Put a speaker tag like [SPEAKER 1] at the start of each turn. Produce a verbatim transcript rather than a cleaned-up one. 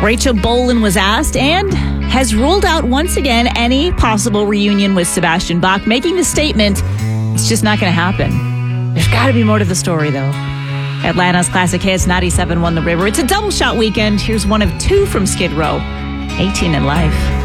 [SPEAKER 1] Rachel Bolan was asked and has ruled out once again any possible reunion with Sebastian Bach, making the statement, it's just not going to happen. There's got to be more to the story, though. Atlanta's Classic Hits ninety-seven point one The River. It's a double shot weekend. Here's one of two from Skid Row, eighteen in Life.